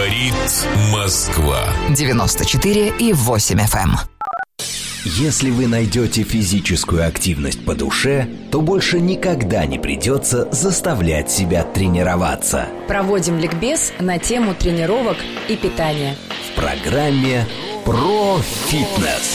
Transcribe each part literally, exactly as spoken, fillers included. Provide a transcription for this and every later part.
Говорит Москва. девяносто четыре и восемь эф эм. Если вы найдете физическую активность по душе, то больше никогда не придется заставлять себя тренироваться. Проводим ликбез на тему тренировок и питания. В программе «Про фитнес».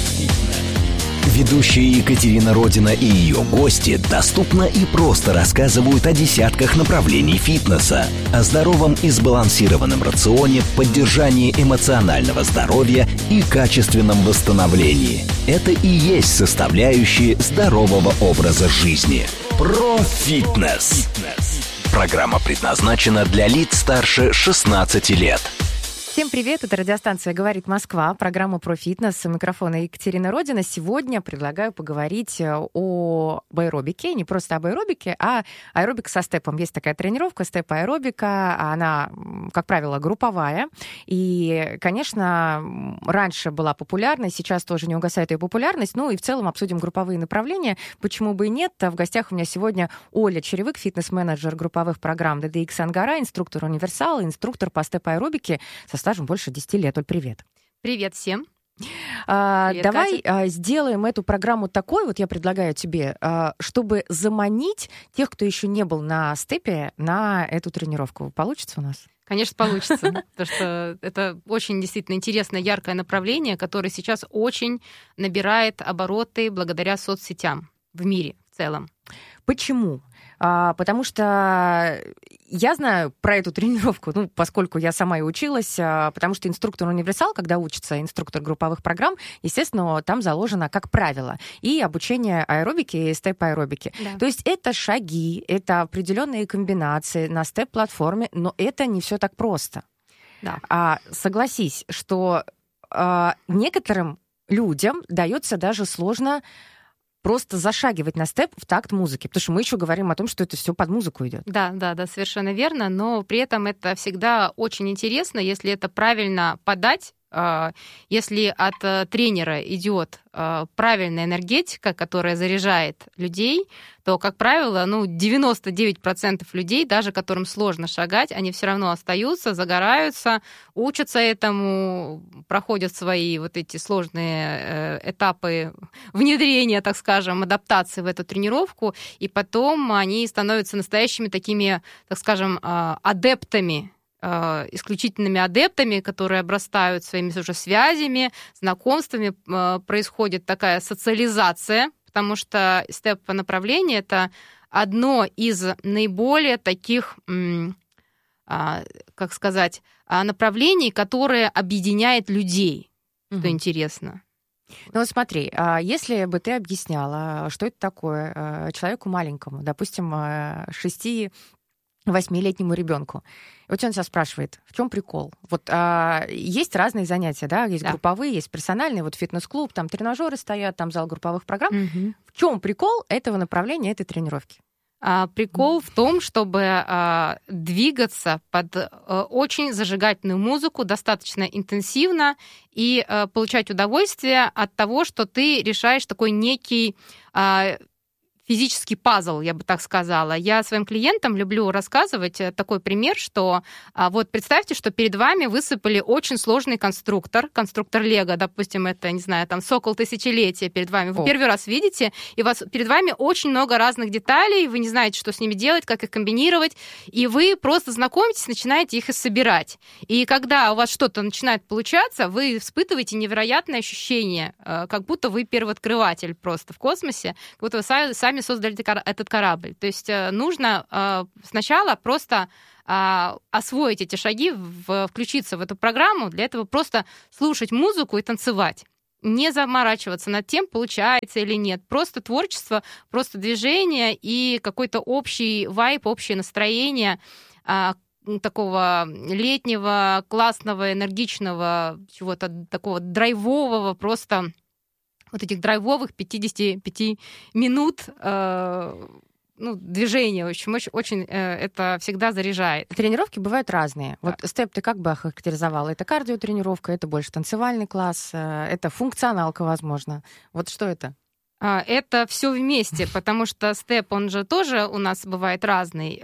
Ведущие Екатерина Родина и ее гости доступно и просто рассказывают о десятках направлений фитнеса, о здоровом и сбалансированном рационе, поддержании эмоционального здоровья и качественном восстановлении. Это и есть составляющие здорового образа жизни. Про фитнес. Программа предназначена для лиц старше шестнадцати лет. Всем привет, это радиостанция «Говорит Москва», программа про фитнес, у микрофона Екатерина Родина. Сегодня предлагаю поговорить о аэробике, не просто об аэробике, а аэробика со степом. Есть такая тренировка, степ-аэробика, она, как правило, групповая. И, конечно, раньше была популярна, сейчас тоже не угасает ее популярность. Ну и в целом обсудим групповые направления. Почему бы и нет? В гостях у меня сегодня Оля Черевик, фитнес-менеджер групповых программ ди ди икс Ангара, инструктор универсал, инструктор по степ-аэробике со стажем больше десяти лет. Оль, привет. Привет всем. А, Привет, давай Катя. а, сделаем эту программу такой, вот я предлагаю тебе, а, чтобы заманить тех, кто еще не был на степе, на эту тренировку. Получится у нас? Конечно, получится, потому что это очень действительно интересное, яркое направление, которое сейчас очень набирает обороты благодаря соцсетям в мире в целом. Почему? А, потому что я знаю про эту тренировку, ну, поскольку я сама и училась, а, потому что инструктор-универсал, когда учится инструктор групповых программ, естественно, там заложено как правило и обучение аэробике и степ-аэробике. Да. То есть это шаги, это определенные комбинации на степ-платформе, но это не все так просто. Да. А, согласись, что а, некоторым людям дается даже сложно просто зашагивать на степ в такт музыки, потому что мы еще говорим о том, что это все под музыку идет. Да, да, да, совершенно верно, но при этом это всегда очень интересно, если это правильно подать, если от тренера идет правильная энергетика, которая заряжает людей, то, как правило, ну, девяносто девять процентов людей, даже которым сложно шагать, они все равно остаются, загораются, учатся этому, проходят свои вот эти сложные этапы внедрения, так скажем, адаптации в эту тренировку, и потом они становятся настоящими такими, так скажем, адептами, исключительными адептами, которые обрастают своими уже связями, знакомствами, происходит такая социализация, потому что степ-направление — это одно из наиболее таких, как сказать, направлений, которое объединяет людей, что угу. интересно. Ну вот смотри, если бы ты объясняла, что это такое человеку маленькому, допустим, шести-восьмилетнему ребенку. И вот он тебя спрашивает, в чем прикол? Вот а, есть разные занятия, да, есть да. групповые, есть персональные, вот фитнес-клуб, там тренажеры стоят, там зал групповых программ. Угу. В чем прикол этого направления, этой тренировки? А, прикол в том, чтобы а, двигаться под а, очень зажигательную музыку достаточно интенсивно и а, получать удовольствие от того, что ты решаешь такой некий а, физический пазл, я бы так сказала. Я своим клиентам люблю рассказывать такой пример, что а, вот представьте, что перед вами высыпали очень сложный конструктор, конструктор Лего, допустим, это, не знаю, там, сокол тысячелетия перед вами. Вы О. первый раз видите, и у вас перед вами очень много разных деталей, вы не знаете, что с ними делать, как их комбинировать, и вы просто знакомитесь, начинаете их и собирать. И когда у вас что-то начинает получаться, вы испытываете невероятное ощущение, как будто вы первооткрыватель просто в космосе, как будто вы сами, сами создали этот корабль. То есть нужно э, сначала просто э, освоить эти шаги, в, включиться в эту программу, для этого просто слушать музыку и танцевать. Не заморачиваться над тем, получается или нет. Просто творчество, просто движение и какой-то общий вайб, общее настроение э, такого летнего, классного, энергичного, чего-то такого драйвового, просто вот этих драйвовых пятьдесят пять минут э, ну, движения. В общем, очень, очень э, это всегда заряжает. Тренировки бывают разные. Так. Вот степ ты как бы охарактеризовала? Это кардиотренировка, это больше танцевальный класс, э, это функционалка, возможно. Вот что это? Это все вместе, потому что степ, он же тоже у нас бывает разный,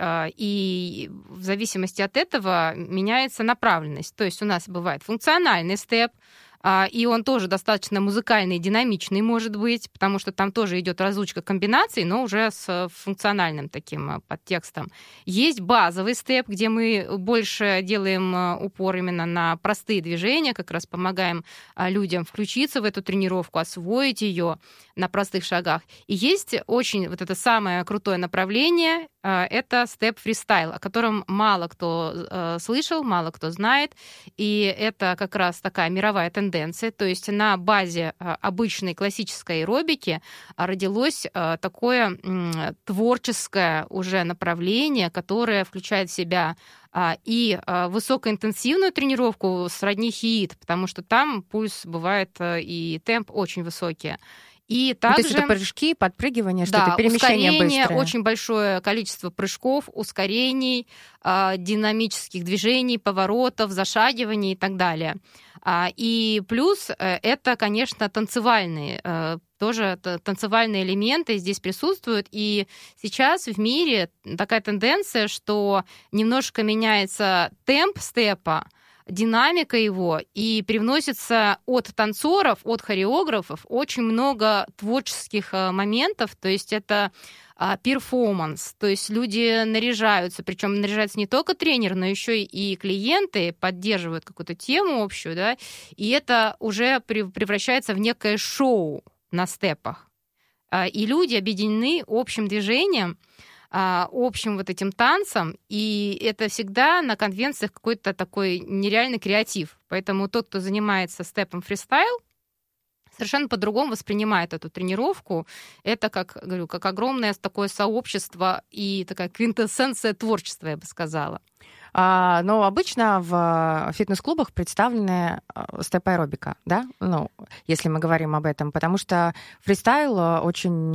и в зависимости от этого меняется направленность. То есть у нас бывает функциональный степ, и он тоже достаточно музыкальный, динамичный может быть, потому что там тоже идет разучка комбинаций, но уже с функциональным таким подтекстом. Есть базовый степ, где мы больше делаем упор именно на простые движения, как раз помогаем людям включиться в эту тренировку, освоить ее на простых шагах. И есть очень вот это самое крутое направление, это степ-фристайл, о котором мало кто слышал, мало кто знает, и это как раз такая мировая тенденция, то есть на базе обычной классической аэробики родилось такое творческое уже направление, которое включает в себя и высокоинтенсивную тренировку сродни хиит, потому что там пульс бывает и темп очень высокие. И также, ну, то есть это прыжки, подпрыгивания, да, что-то, перемещение ускорение, быстрое. Очень большое количество прыжков, ускорений, э, динамических движений, поворотов, зашагиваний и так далее. А, и плюс э, это, конечно, танцевальные, э, тоже танцевальные элементы здесь присутствуют. И сейчас в мире такая тенденция, что немножко меняется темп степа, динамика его, и привносится от танцоров, от хореографов очень много творческих моментов, то есть это перформанс, то есть люди наряжаются, причем наряжается не только тренер, но еще и клиенты поддерживают какую-то тему общую, да, и это уже превращается в некое шоу на степах. И люди объединены общим движением, общим вот этим танцем, и это всегда на конвенциях какой-то такой нереальный креатив. Поэтому тот, кто занимается степом фристайл, совершенно по-другому воспринимает эту тренировку. Это, как говорю, как огромное такое сообщество и такая квинтэссенция творчества, я бы сказала. А, но обычно в фитнес-клубах представлены степ-аэробика, да? Ну, если мы говорим об этом, потому что фристайл очень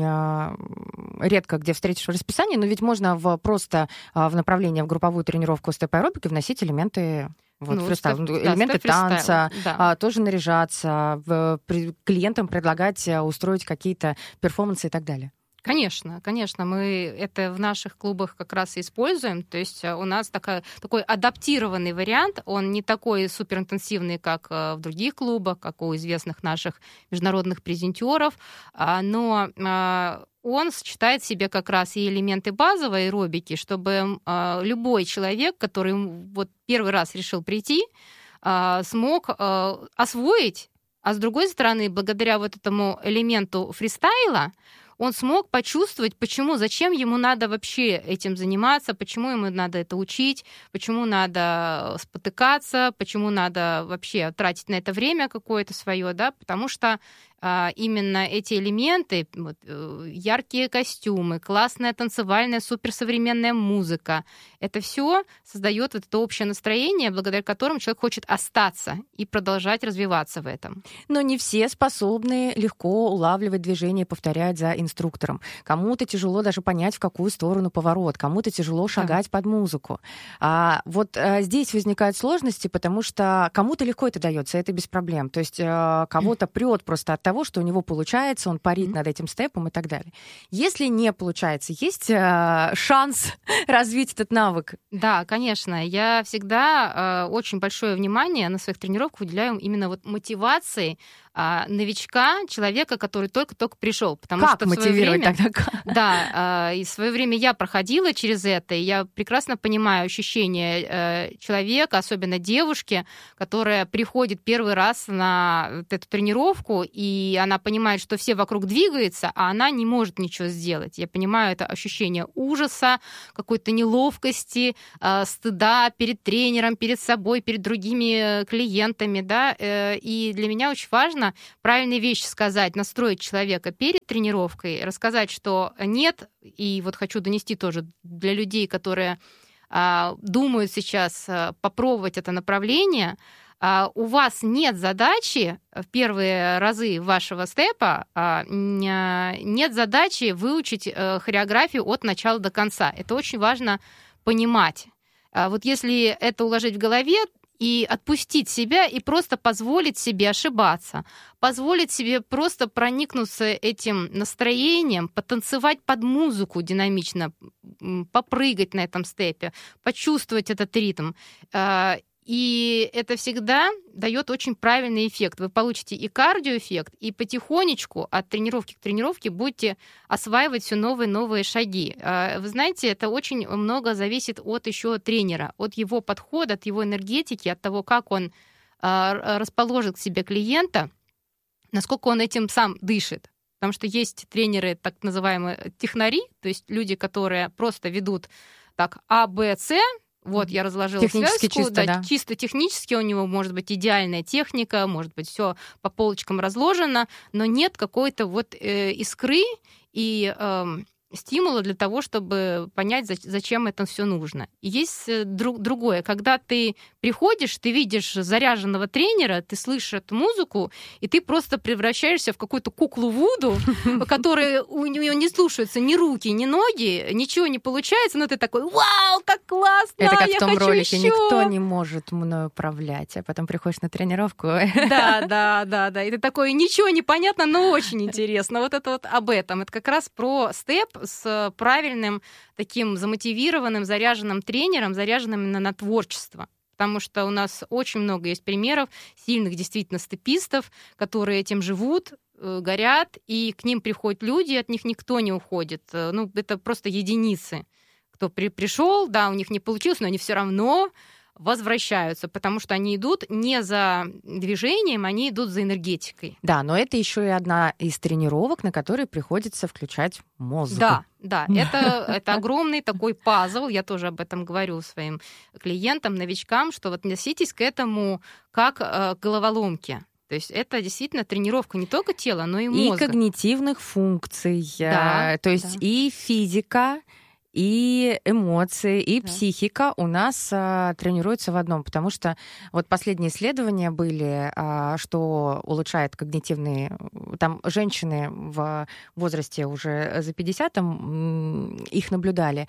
редко где встретишь в расписании, но ведь можно в, просто в направление в групповую тренировку степ-аэробики вносить элементы. Вот, ну, фристайл, степ, элементы да, танца, да. а, тоже наряжаться, в, при, клиентам предлагать устроить какие-то перформансы и так далее. Конечно, конечно, мы это в наших клубах как раз и используем. То есть у нас такая, такой адаптированный вариант, он не такой суперинтенсивный, как в других клубах, как у известных наших международных презентеров, но он сочетает в себе как раз и элементы базовой аэробики, чтобы любой человек, который вот первый раз решил прийти, смог освоить, а с другой стороны, благодаря вот этому элементу фристайла, он смог почувствовать, почему, зачем ему надо вообще этим заниматься, почему ему надо это учить, почему надо спотыкаться, почему надо вообще тратить на это время какое-то свое, да, потому что а, именно эти элементы, вот, яркие костюмы, классная танцевальная суперсовременная музыка, это все создает вот это общее настроение, благодаря которому человек хочет остаться и продолжать развиваться в этом. Но не все способны легко улавливать движение и повторять за инструктором. Кому-то тяжело даже понять, в какую сторону поворот, кому-то тяжело шагать да. под музыку. А вот а, здесь возникают сложности, потому что кому-то легко это дается, это без проблем. То есть а, кого-то прет просто от того, что у него получается, он парит mm-hmm. над этим степом и так далее. Если не получается, есть а, шанс развить этот навык? Да, конечно. Я всегда а, очень большое внимание на своих тренировках уделяю именно вот мотивации а, новичка, человека, который только-только пришел. Потому как что мотивировать время, тогда? Да, а, и в свое время я проходила через это, и я прекрасно понимаю ощущения а, человека, особенно девушки, которая приходит первый раз на эту тренировку, и она понимает, что все вокруг двигаются, а она не может ничего сделать. Я понимаю это ощущение ужаса, какой-то неловкости, а, стыда перед тренером, перед собой, перед другими клиентами, да, и для меня очень важно правильные вещи сказать, настроить человека перед тренировкой, рассказать, что нет, и вот хочу донести тоже для людей, которые а, думают сейчас а, попробовать это направление, а, у вас нет задачи в первые разы вашего степа, а, нет задачи выучить а, хореографию от начала до конца. Это очень важно понимать. А, вот если это уложить в голове, и отпустить себя и просто позволить себе ошибаться, позволить себе просто проникнуться этим настроением, потанцевать под музыку динамично, попрыгать на этом степе, почувствовать этот ритм. И это всегда дает очень правильный эффект. Вы получите и кардиоэффект, и потихонечку от тренировки к тренировке будете осваивать все новые и новые шаги. Вы знаете, это очень много зависит от еще тренера, от его подхода, от его энергетики, от того, как он расположит к себе клиента, насколько он этим сам дышит. Потому что есть тренеры, так называемые технари, то есть люди, которые просто ведут так А, Б, С. Вот я разложила технически связку, чисто, да, да. чисто технически у него может быть идеальная техника, может быть все по полочкам разложено, но нет какой-то вот э, искры и э, стимула для того, чтобы понять, зачем это все нужно. И есть друг, другое, когда ты приходишь, ты видишь заряженного тренера, ты слышишь эту музыку, и ты просто превращаешься в какую-то куклу Вуду, которая у нее не слушаются ни руки, ни ноги, ничего не получается, но ты такой: вау, как классно, это как я в том хочу ролике: еще. никто не может мной управлять, а потом приходишь на тренировку. Да, да, да, да. И ты такой: ничего не понятно, но очень интересно. Вот это вот об этом. Это как раз про степ с правильным, таким замотивированным, заряженным тренером, заряженным именно на творчество. Потому что у нас очень много есть примеров сильных действительно степистов, которые этим живут, горят, и к ним приходят люди, от них никто не уходит. Ну, это просто единицы. Кто при- пришел, да, у них не получилось, но они все равно возвращаются, потому что они идут не за движением, они идут за энергетикой. Да, но это еще и одна из тренировок, на которые приходится включать мозг. Да, да, это, это огромный такой пазл, я тоже об этом говорю своим клиентам, новичкам, что вот относитесь к этому как э, к головоломке. То есть это действительно тренировка не только тела, но и мозга. И когнитивных функций, Да, то есть да. и физика, и эмоции, и Да. психика у нас а, тренируются в одном, потому что вот последние исследования были, а, что улучшает когнитивные... Там женщины в возрасте уже за пятьдесят, там, их наблюдали,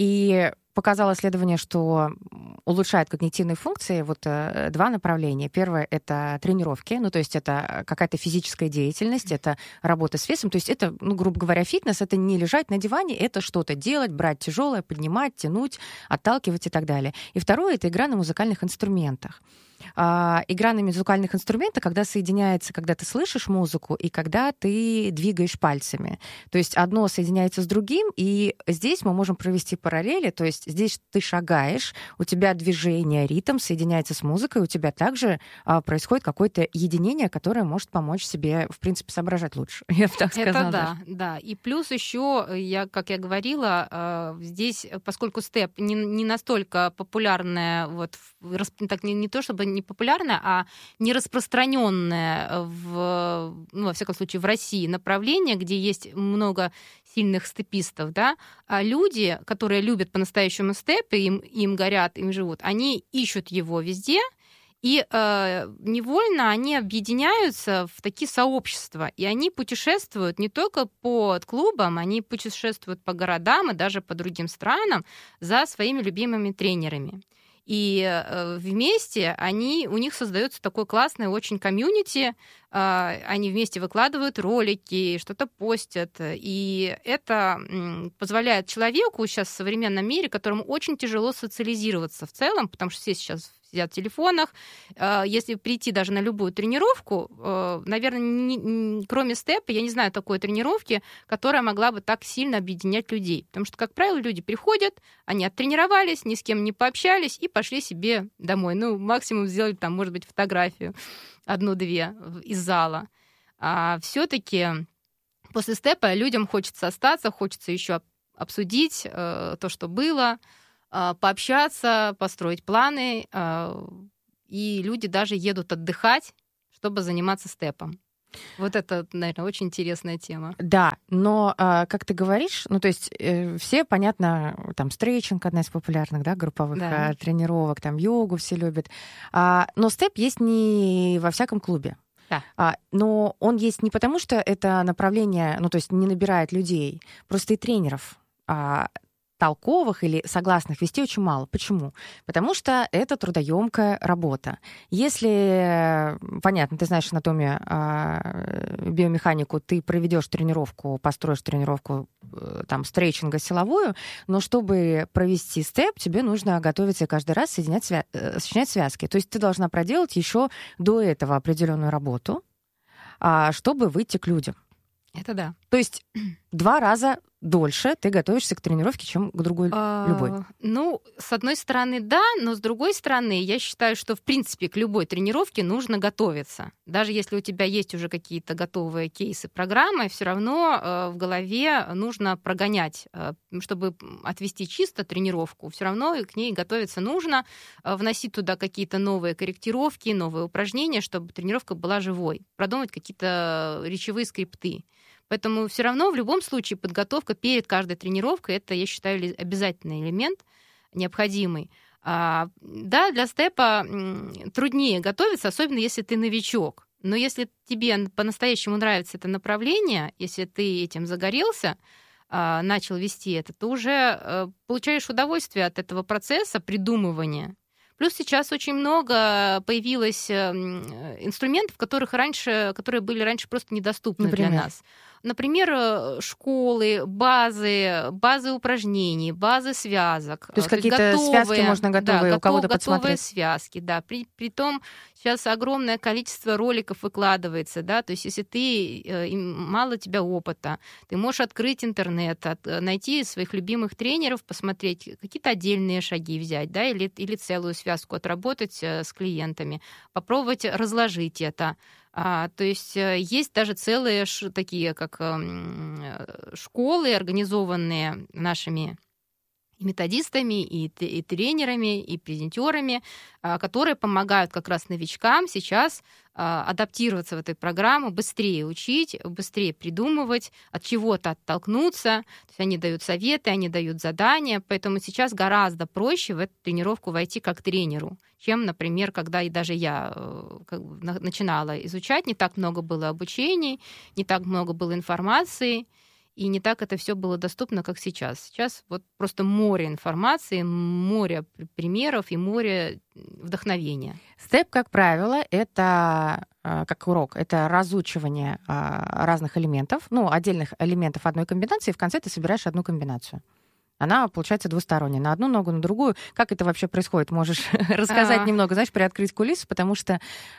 и показало исследование, что улучшает когнитивные функции вот э, два направления. Первое — это тренировки, ну, то есть это какая-то физическая деятельность, это работа с весом, то есть это, ну, грубо говоря, фитнес, это не лежать на диване, это что-то делать, брать тяжелое, поднимать, тянуть, отталкивать и так далее. И второе — это игра на музыкальных инструментах. А, игра на музыкальных инструментах, когда соединяется, когда ты слышишь музыку и когда ты двигаешь пальцами. То есть одно соединяется с другим, и здесь мы можем провести параллели, то есть здесь ты шагаешь, у тебя движение, ритм соединяется с музыкой, у тебя также а, происходит какое-то единение, которое может помочь себе, в принципе, соображать лучше. Я бы так сказала. Это да, да. И плюс еще, я, как я говорила, здесь, поскольку степ не, не настолько популярная, вот, так не, не то чтобы не популярное, а не распространенное в, ну, во всяком случае, в России направление, где есть много сильных степистов, да, а люди, которые любят по-настоящему степ, им, им горят, им живут, они ищут его везде, и э, невольно они объединяются в такие сообщества, и они путешествуют не только по клубам, они путешествуют по городам и даже по другим странам за своими любимыми тренерами. И э, вместе они, у них создается такой классный очень комьюнити, э, они вместе выкладывают ролики, что-то постят, и это м, позволяет человеку сейчас в современном мире, которому очень тяжело социализироваться в целом, потому что все сейчас сидят в телефонах. Если прийти даже на любую тренировку, наверное, не, кроме степа, я не знаю такой тренировки, которая могла бы так сильно объединять людей. Потому что, как правило, люди приходят, они оттренировались, ни с кем не пообщались и пошли себе домой. Ну, максимум сделали там, может быть, фотографию одну-две из зала. А все-таки после степа людям хочется остаться, хочется еще обсудить э, то, что было, пообщаться, построить планы, и люди даже едут отдыхать, чтобы заниматься степом. Вот это, наверное, очень интересная тема. Да, но, как ты говоришь, ну, то есть все, понятно, там, стретчинг — одна из популярных, да, групповых да. тренировок, там, йогу все любят, но степ есть не во всяком клубе. Да. Но он есть не потому, что это направление, ну, то есть не набирает людей, просто и тренеров толковых или согласных вести очень мало. Почему? Потому что это трудоемкая работа. Если, понятно, ты знаешь анатомию, биомеханику, ты проведешь тренировку, построишь тренировку там, стрейчинга силовую, но чтобы провести степ, тебе нужно готовиться каждый раз, соединять, свя... сочинять связки. То есть ты должна проделать еще до этого определенную работу, чтобы выйти к людям. Это да. То есть два раза дольше ты готовишься к тренировке, чем к другой а, любой. Ну, с одной стороны, да, но с другой стороны, я считаю, что, в принципе, к любой тренировке нужно готовиться. Даже если у тебя есть уже какие-то готовые кейсы, программы, все равно э, в голове нужно прогонять, э, чтобы отвести чисто тренировку. Все равно к ней готовиться нужно, э, вносить туда какие-то новые корректировки, новые упражнения, чтобы тренировка была живой, продумать какие-то речевые скрипты. Поэтому все равно в любом случае подготовка перед каждой тренировкой — это, я считаю, обязательный элемент, необходимый. А, да, для степа труднее готовиться, особенно если ты новичок. Но если тебе по-настоящему нравится это направление, если ты этим загорелся, а, начал вести это, то уже а, получаешь удовольствие от этого процесса придумывания. Плюс сейчас очень много появилось инструментов, которых раньше, которые были раньше просто недоступны Например? для нас. Например, школы, базы, базы упражнений, базы связок. То есть какие-то готовые, связки можно готовые да, у кого-то готовые подсмотреть? связки, да. При, притом сейчас огромное количество роликов выкладывается, да, то есть если ты, э, мало у тебя опыта, ты можешь открыть интернет, от, найти своих любимых тренеров, посмотреть, какие-то отдельные шаги взять, да, или, или целую связку отработать э, с клиентами, попробовать разложить это. А, то есть есть даже целые ш, такие, как э, школы, организованные нашими и методистами, и, и тренерами, и презентерами, а, которые помогают как раз новичкам сейчас а, адаптироваться в эту программу, быстрее учить, быстрее придумывать, от чего-то оттолкнуться. То есть они дают советы, они дают задания, поэтому сейчас гораздо проще в эту тренировку войти как тренеру, чем, например, когда и даже я как бы, начинала изучать, не так много было обучений, не так много было информации, и не так это все было доступно, как сейчас. Сейчас вот просто море информации, море примеров и море вдохновения. Степ, как правило, это как урок, это разучивание разных элементов, ну, отдельных элементов одной комбинации, и в конце ты собираешь одну комбинацию. Она получается двусторонняя. На одну ногу, на другую. Как это вообще происходит? Можешь рассказать А-а-а. немного, знаешь, приоткрыть кулисы, потому что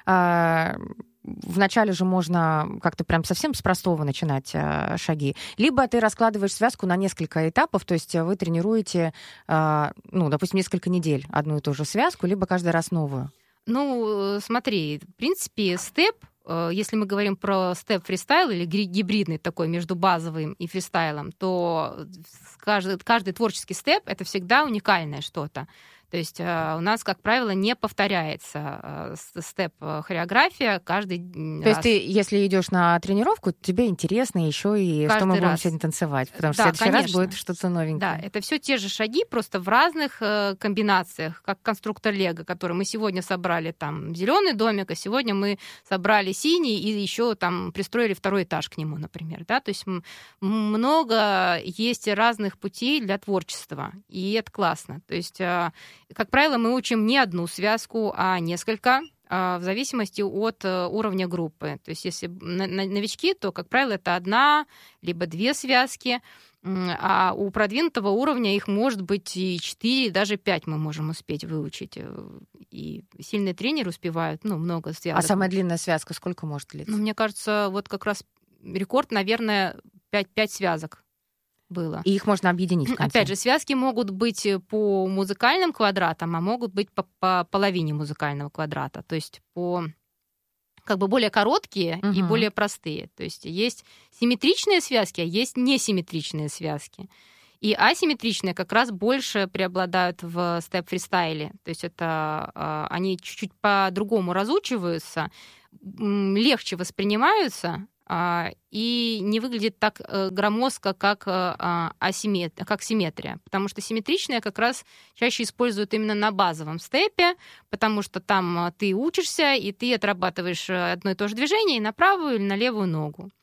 э, вначале же можно как-то прям совсем с простого начинать э, шаги. Либо ты раскладываешь связку на несколько этапов, то есть вы тренируете, э, ну, допустим, несколько недель одну и ту же связку, либо каждый раз новую. Ну, смотри, в принципе, степ, если мы говорим про степ-фристайл или гибридный такой между базовым и фристайлом, то каждый, каждый творческий степ — это всегда уникальное что-то. То есть у нас, как правило, не повторяется степ-хореография каждый То раз. То есть ты, если идешь на тренировку, тебе интересно еще и каждый что мы раз. будем сегодня танцевать, потому что да, в следующий конечно. раз будет что-то новенькое. Да, это все те же шаги, просто в разных комбинациях, как конструктор Лего, который мы сегодня собрали там зеленый домик, а сегодня мы собрали синий и еще там пристроили второй этаж к нему, например. Да? То есть много есть разных путей для творчества, и это классно. То есть как правило, мы учим не одну связку, а несколько, в зависимости от уровня группы. То есть если новички, то, как правило, это одна, либо две связки, а у продвинутого уровня их может быть и четыре, даже пять мы можем успеть выучить. И сильные тренеры успевают, ну, много связок. А самая длинная связка сколько может длиться? Ну, мне кажется, вот как раз рекорд, наверное, пять, пять связок. Было. И их можно объединить в конце. Опять же, связки могут быть по музыкальным квадратам, а могут быть по, по половине музыкального квадрата. То есть по как бы более короткие uh-huh. и более простые. То есть есть симметричные связки, а есть несимметричные связки. И асимметричные как раз больше преобладают в степ-фристайле. То есть это они чуть-чуть по-другому разучиваются, легче воспринимаются, и не выглядит так громоздко, как, асиммет... как симметрия. Потому что симметричные как раз чаще используют именно на базовом степе, потому что там ты учишься, и ты отрабатываешь одно и то же движение и на правую или на левую ногу.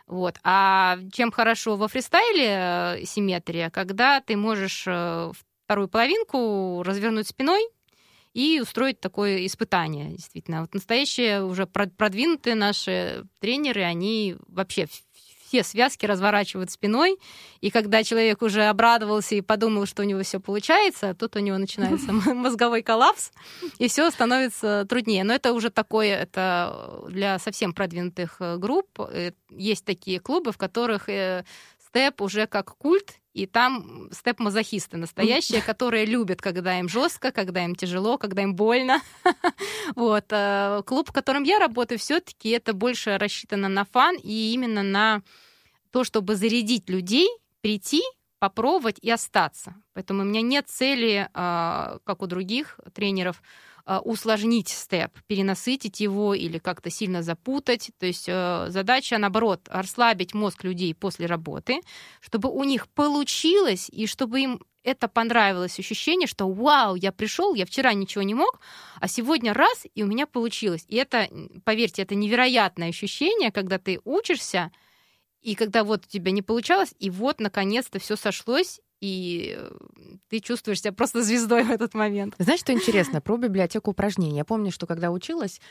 Вот. А чем хорошо во фристайле симметрия, когда ты можешь вторую половинку развернуть спиной и устроить такое испытание, действительно. Вот настоящие уже продвинутые наши тренеры, они вообще все связки разворачивают спиной, и когда человек уже обрадовался и подумал, что у него все получается, тут у него начинается мозговой коллапс, и все становится труднее. Но это уже такое, это для совсем продвинутых групп. Есть такие клубы, в которых степ уже как культ, и там степ-мазохисты настоящие, которые любят, когда им жестко, когда им тяжело, когда им больно. Вот. Клуб, в котором я работаю, все-таки это больше рассчитано на фан и именно на то, чтобы зарядить людей, прийти, попробовать и остаться. Поэтому у меня нет цели, как у других тренеров, усложнить степ, перенасытить его или как-то сильно запутать. То есть задача, наоборот, расслабить мозг людей после работы, чтобы у них получилось, и чтобы им это понравилось, ощущение, что вау, я пришел, я вчера ничего не мог, а сегодня раз, и у меня получилось. И это, поверьте, это невероятное ощущение, когда ты учишься, и когда вот у тебя не получалось, и вот, наконец-то, все сошлось, и ты чувствуешь себя просто звездой в этот момент. Знаешь, что интересно? Про библиотеку упражнений. Я помню, что когда училась,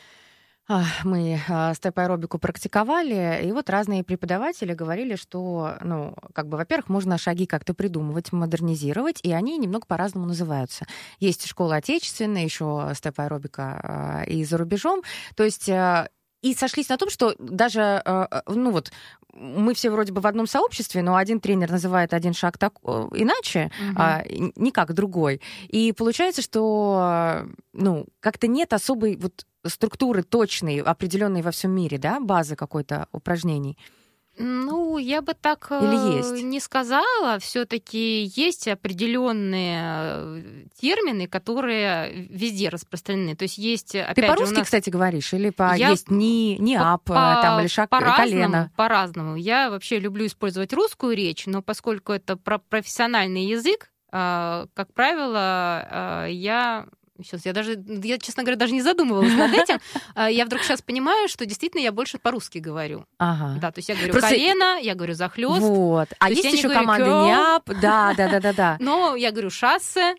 мы степ-аэробику практиковали, и вот разные преподаватели говорили, что, ну, как бы, во-первых, можно шаги как-то придумывать, модернизировать, и они немного по-разному называются. Есть школа отечественная, еще степ-аэробика и за рубежом. То есть и сошлись на том, что даже, ну вот, мы все вроде бы в одном сообществе, но один тренер называет один шаг так иначе, угу. а, не как другой. И получается, что, ну, как-то нет особой вот структуры точной, определенной во всем мире, да, базы какой-то упражнений. Ну, я бы так Или есть? не сказала. Все-таки есть определенные термины, которые везде распространены. То есть есть, опять Ты же, по-русски, у нас... кстати, говоришь? Или по... Я есть ни, ни ап, по... там, или шаг по-разному, колено? По-разному. Я вообще люблю использовать русскую речь, но поскольку это профессиональный язык, как правило, я... Сейчас я даже, я, честно говоря, даже не задумывалась над этим. Я вдруг сейчас понимаю, что действительно я больше по-русски говорю. Ага. Да, то есть я говорю Просто... колено, я говорю захлёст. Вот. А есть еще команда НИАП. Да, да, да, да, да. Но я говорю шассе.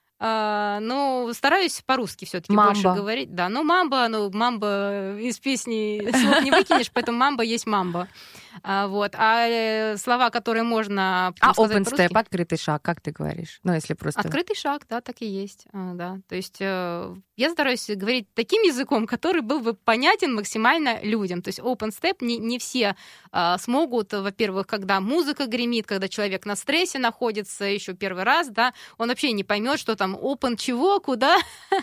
Uh, ну, стараюсь по-русски все-таки больше говорить. Да, ну, мамба, ну, мамба из песни слов не выкинешь, поэтому мамба есть мамба. Uh, вот. А э, слова, которые можно А open step, открытый шаг, как ты говоришь? Ну, если просто... Открытый шаг, да, так и есть. Uh, да. То есть uh, я стараюсь говорить таким языком, который был бы понятен максимально людям. То есть open step не, не все uh, смогут, во-первых, когда музыка гремит, когда человек на стрессе находится еще первый раз, да, он вообще не поймет, что там open чего, куда.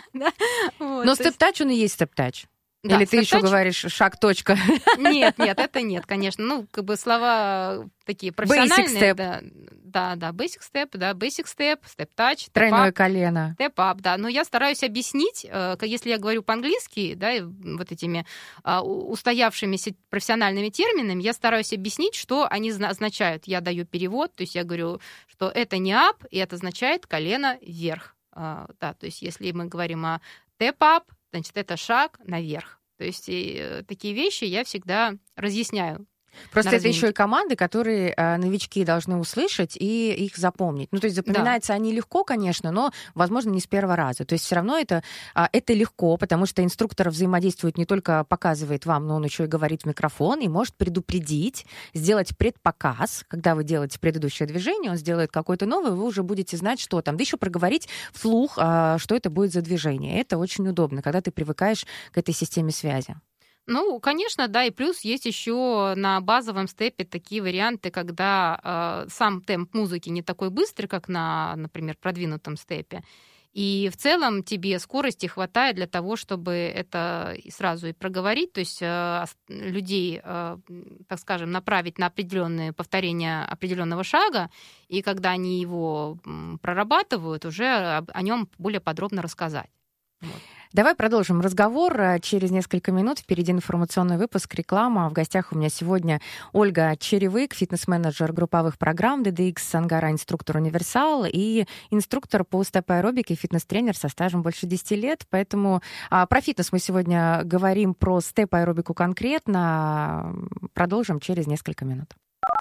Вот, но степ-тач, есть... он и есть степ-тач. Да, или ты еще говоришь шаг, точка? Нет, нет, это нет, конечно. Ну, как бы слова такие профессиональные. Basic step. Да, да, да, basic step, да, basic step, step touch, тройное колено. Step up, да. Но я стараюсь объяснить, если я говорю по-английски, да, вот этими устоявшимися профессиональными терминами, я стараюсь объяснить, что они означают. Я даю перевод, то есть я говорю, что это не up, и это означает колено вверх. Да, то есть если мы говорим о step up, значит, это шаг наверх. То есть и такие вещи я всегда разъясняю. Просто это еще и команды, которые э, новички должны услышать и их запомнить. Ну, то есть запоминаются да. они легко, конечно, но, возможно, не с первого раза. То есть все равно это, э, это легко, потому что инструктор взаимодействует, не только показывает вам, но он еще и говорит в микрофон и может предупредить, сделать предпоказ. Когда вы делаете предыдущее движение, он сделает какое-то новое, вы уже будете знать, что там. Да еще проговорить вслух, э, что это будет за движение. Это очень удобно, когда ты привыкаешь к этой системе связи. Ну, конечно, да, и плюс есть еще на базовом степе такие варианты, когда э, сам темп музыки не такой быстрый, как на, например, продвинутом степе. И в целом тебе скорости хватает для того, чтобы это сразу и проговорить, то есть э, людей, э, так скажем, направить на определенные повторения определенного шага, и когда они его прорабатывают, уже о нем более подробно рассказать. Вот. Давай продолжим разговор. Через несколько минут впереди информационный выпуск, реклама. В гостях у меня сегодня Ольга Черевык, фитнес-менеджер групповых программ ди ди икс Ангара, инструктор Универсал и инструктор по степ-аэробике, фитнес-тренер со стажем больше десяти лет. Поэтому а, про фитнес мы сегодня говорим, про степ-аэробику конкретно. Продолжим через несколько минут.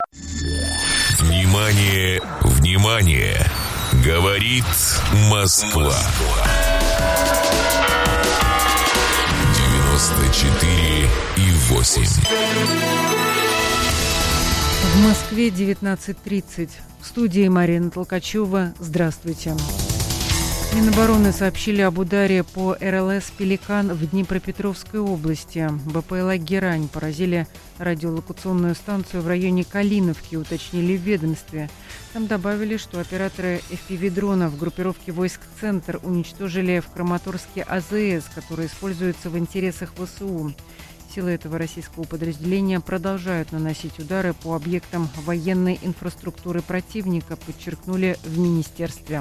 Внимание, внимание! Говорит Москва. девяносто четыре и восемь. В Москве девятнадцать тридцать. В студии Марина Толкачева. Здравствуйте. Минобороны сообщили об ударе по эр эл эс «Пеликан» в Днепропетровской области. бэ пэ эл а «Герань» поразили радиолокационную станцию в районе Калиновки, уточнили в ведомстве. Там добавили, что операторы эф пи ви-дронов группировки войск «Центр» уничтожили в Краматорске а зэ эс, который используется в интересах вэ эс у. Силы этого российского подразделения продолжают наносить удары по объектам военной инфраструктуры противника, подчеркнули в министерстве.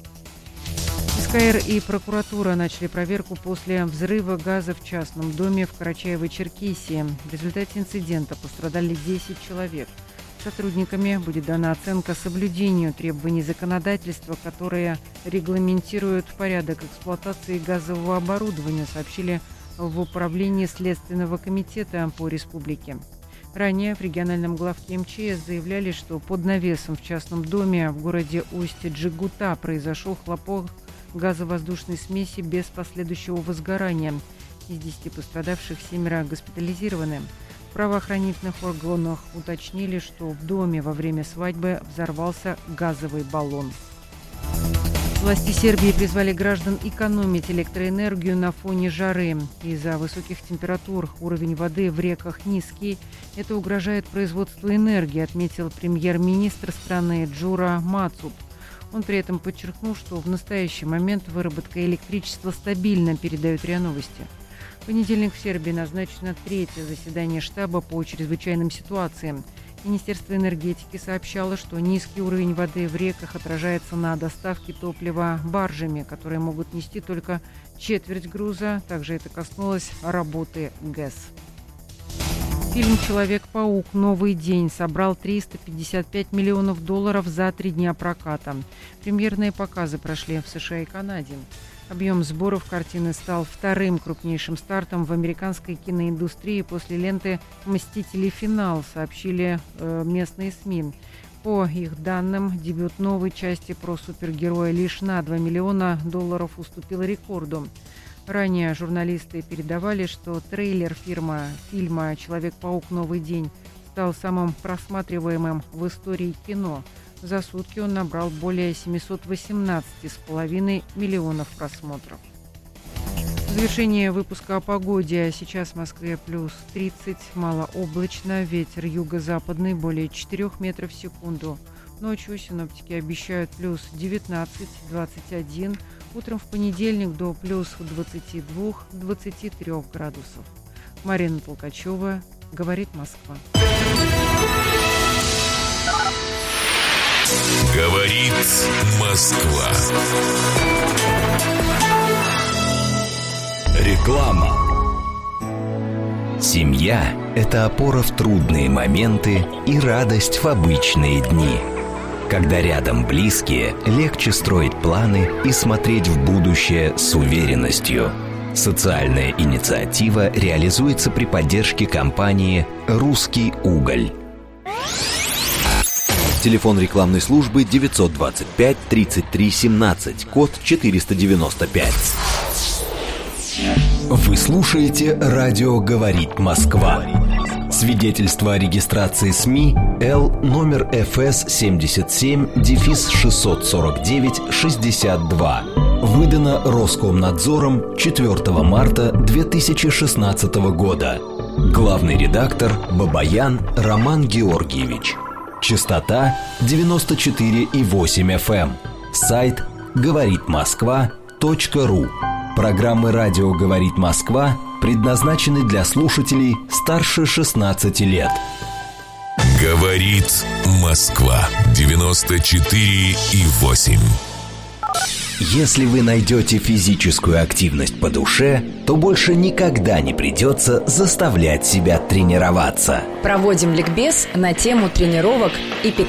эс ка эр и прокуратура начали проверку после взрыва газа в частном доме в Карачаево-Черкесии. В результате инцидента пострадали десять человек. Сотрудниками будет дана оценка соблюдению требований законодательства, которые регламентируют порядок эксплуатации газового оборудования, сообщили в управлении Следственного комитета по республике. Ранее в региональном главке эм че эс заявляли, что под навесом в частном доме в городе Усть-Джигута произошел хлопок газовоздушной смеси без последующего возгорания. Из десяти пострадавших семеро госпитализированы. В правоохранительных органах уточнили, что в доме во время свадьбы взорвался газовый баллон. Власти Сербии призвали граждан экономить электроэнергию на фоне жары. Из-за высоких температур уровень воды в реках низкий. Это угрожает производству энергии, отметил премьер-министр страны Джура Мацуп. Он при этом подчеркнул, что в настоящий момент выработка электричества стабильна, передают РИА Новости. В понедельник в Сербии назначено третье заседание штаба по чрезвычайным ситуациям. Министерство энергетики сообщало, что низкий уровень воды в реках отражается на доставке топлива баржами, которые могут нести только четверть груза. Также это коснулось работы ГЭС. Фильм «Человек-паук. Новый день» собрал триста пятьдесят пять миллионов долларов за три дня проката. Премьерные показы прошли в США и Канаде. Объем сборов картины стал вторым крупнейшим стартом в американской киноиндустрии после ленты «Мстители. Финал», сообщили э, местные СМИ. По их данным, дебют новой части про супергероя лишь на два миллиона долларов уступил рекорду. Ранее журналисты передавали, что трейлер фирма, фильма «Человек-паук. Новый день» стал самым просматриваемым в истории кино. За сутки он набрал более семьсот восемнадцать целых пять десятых миллионов просмотров. В завершение выпуска о погоде. Сейчас в Москве плюс тридцать, малооблачно, ветер юго-западный более четырёх метров в секунду. Ночью синоптики обещают плюс девятнадцать - двадцать один, утром в понедельник до плюс двадцати двух - двадцати трёх градусов. Марина Толкачева, говорит Москва. Говорит Москва. Реклама. Семья – это опора в трудные моменты и радость в обычные дни. Когда рядом близкие, легче строить планы и смотреть в будущее с уверенностью. Социальная инициатива реализуется при поддержке компании «Русский уголь». Телефон рекламной службы девятьсот двадцать пять тридцать три семнадцать, код четыреста девяносто пять. Вы слушаете «Радио говорит Москва». Свидетельство о регистрации СМИ Л номер эф эс семьдесят семь шестьсот сорок девять шестьдесят два. Выдано Роскомнадзором четвёртого марта две тысячи шестнадцатого года. Главный редактор Бабаян Роман Георгиевич. Частота девяносто четыре и восемь эф эм. Сайт говорит москва точка ру. Программы «Радио говорит Москва» предназначены для слушателей старше шестнадцати лет. Говорит Москва. девяносто четыре и восемь. Если вы найдете физическую активность по душе, то больше никогда не придется заставлять себя тренироваться. Проводим ликбез на тему тренировок и питания.